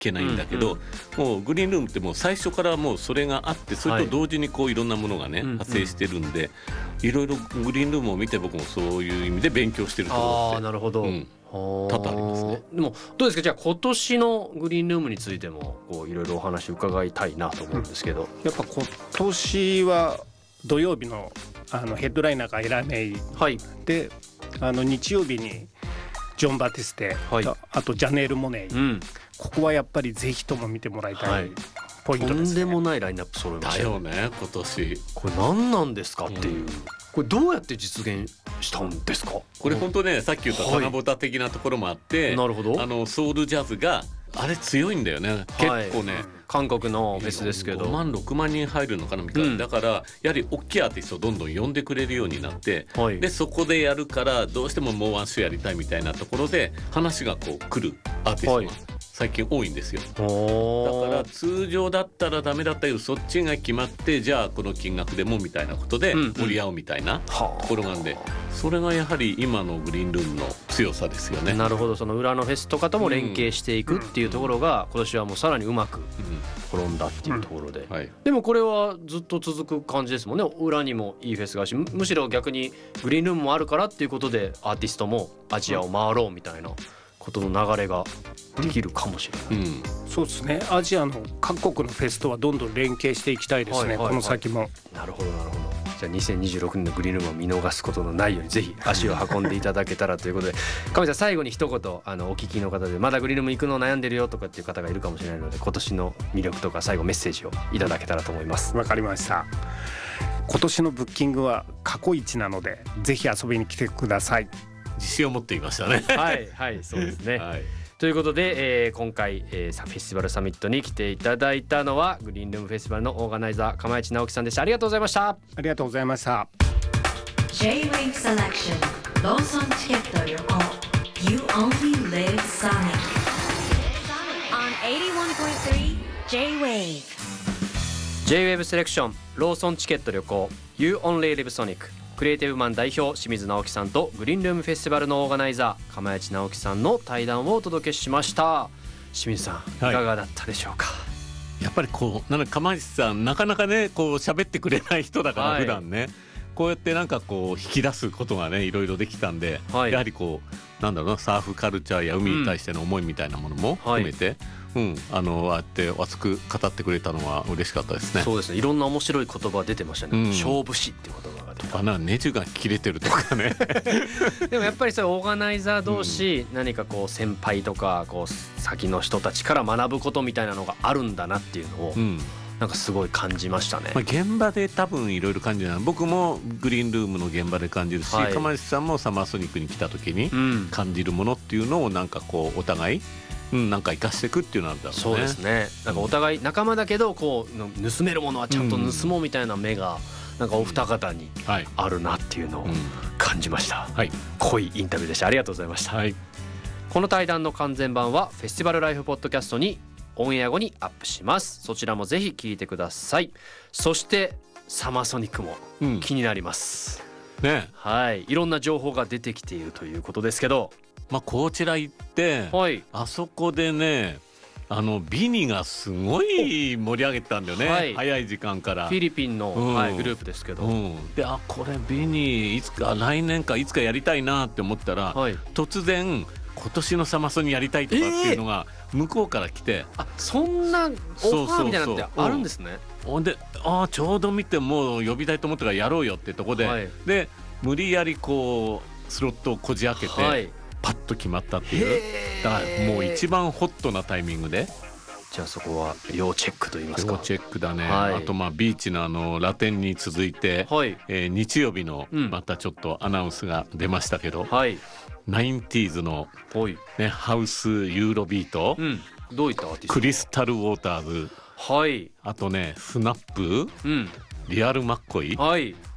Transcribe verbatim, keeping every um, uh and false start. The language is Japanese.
けないんだけど、うんうん、もうグリーンルームってもう最初からもうそれがあって、それと同時にこういろんなものがね、はい、発生してるんで、うんうん、いろいろグリーンルームを見て僕もそういう意味で勉強してるところって、 あーなるほど、うん多々ありますね。 でもどうですか、じゃあ今年のグリーンルームについてもこういろいろお話伺いたいなと思うんですけど、うん、 やっぱ今年は土曜日のあのヘッドライナーがエラメイ、はい、であの日曜日にジョン・バティステ、はい、あとジャネール・モネイ、うん、ここはやっぱりぜひとも見てもらいたいポイントですね。 とんでもないラインナップ揃いましたよね今年。これ何なんですかっていう、うん、これどうやって実現したんですか。 これ本当ね、さっき言った棚ぼた的なところもあって、はい、 なるほど。 あのソウルジャズがあれ強いんだよね、はい、結構ね、 韓国のフェスですけどごまんろくまんにん入るのかなみたいな、うん、だからやはり大きいアーティストをどんどん呼んでくれるようになって、はい、でそこでやるからどうしてももうワンショーやりたいみたいなところで話がこう来るアーティストが、はい、最近多いんですよ。だから通常だったらダメだったけどそっちが決まって、じゃあこの金額でもみたいなことで盛り合うみたいなところがあるんで、それがやはり今のグリーンルームの強さですよね。 なるほど。その裏のフェスとかとも連携していくっていうところが今年はもうさらにうまく転んだっていうところで、うんはい、でもこれはずっと続く感じですもんね。裏にもいいフェスがあるし、むしろ逆にグリーンルームもあるからっていうことでアーティストもアジアを回ろうみたいなことの流れができるかもしれない、うん、 そうですね。アジアの各国のフェスとはどんどん連携していきたいですね、はいはいはい、この先も。 なるほどなるほど。じゃあにせんにじゅうろくねんのグリーンルームを見逃すことのないようにぜひ足を運んでいただけたらということで亀井さん、最後に一言あのお聞きの方でまだグリーンルーム行くの悩んでるよとかっていう方がいるかもしれないので、今年の魅力とか最後メッセージをいただけたらと思います。 わかりました。今年のブッキングは過去一なのでぜひ遊びに来てください。 自信を持っていましたねはいはいそうですね、はい、ということで、えー、今回、えー、フェスティバルサミットに来ていただいたのはグリーンルームフェスティバルのオーガナイザー釜市直樹さんでした。ありがとうございました。 ありがとうございました。 J-Wave Selection ローソンチケット旅行 You only live Sonic on はちじゅういってんさん J-Wave J-Wave セレクションローソンチケット旅行 You only live Sonic、クリエイティブマン代表清水直樹さんとグリーンルームフェスティバルのオーガナイザー釜市直樹さんの対談をお届けしました。清水さん、はい、いかがだったでしょうか。 やっぱりこうなんか釜市さんなかなかねこう喋ってくれない人だから、はい、普段ねこうやってなんかこう引き出すことがねいろいろできたんで、はい、やはりこうなんだろうな、サーフカルチャーや海に対しての思いみたいなものも含めて、うんはいうん、あのああやって熱く語ってくれたのは嬉しかったですね。 そうですね、いろんな面白い言葉出てましたね、うん、勝負師っていう言葉が出たとかな、ネジが切れてるとかねでもやっぱりそういうオーガナイザー同士、うん、何かこう先輩とかこう先の人たちから学ぶことみたいなのがあるんだなっていうのを、うんなんかすごい感じましたね、 まあ、現場で多分いろいろ感じるのは僕もグリーンルームの現場で感じるし、はい、釜石さんもサマーソニックに来た時に感じるものっていうのをなんかこうお互い、うん、なんか生かしていくっていうのなんだろうね。 そうですね、なんかお互い仲間だけどこう盗めるものはちゃんと盗もうみたいな目がなんかお二方にあるなっていうのを感じました、うんはい、濃いインタビューでした。ありがとうございました、はい、この対談の完全版はフェスティバルライフポッドキャストにオンエア後にアップします。そちらもぜひ聞いてください。そしてサマーソニックも気になります、うん、ね、はい、いろんな情報が出てきているということですけど、 まあ、こちら行って、はい、あそこでねあのビニがすごい盛り上げたんだよね、はい、早い時間からフィリピンの、うんはい、グループですけど、うん、 であこれビニいつか来年かいつかやりたいなって思ったら、はい、突然今年のサマソニやりたいとかっていうのが向こうから来て、 えー、あそんなオファーみたいなのってあるんですね。 ほんであちょうど見てもう呼びたいと思ったからやろうよってとこで、はい、で無理やりこうスロットをこじ開けて、はい、パッと決まったっていう、だからもう一番ホットなタイミングで、 じゃあそこは要チェックと言いますか。 要チェックだね、はい、あとまあビーチのあのラテンに続いて、はいえー、日曜日のまたちょっとアナウンスが出ましたけど、うんはいナインティーズの、ね、ハウスユーロビート、うん、 どういったアーティスト？ クリスタルウォーターズ、はい、あとねスナップ、うん、リアルマッコイ、はい、